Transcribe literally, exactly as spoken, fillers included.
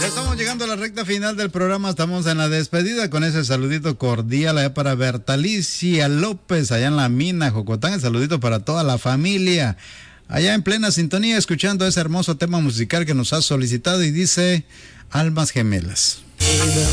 Estamos llegando a la recta final del programa, estamos en la despedida con ese saludito cordial allá para Bertalicia López, allá en la mina Jocotán, el saludito para toda la familia, allá en plena sintonía, escuchando ese hermoso tema musical que nos ha solicitado y dice Almas Gemelas.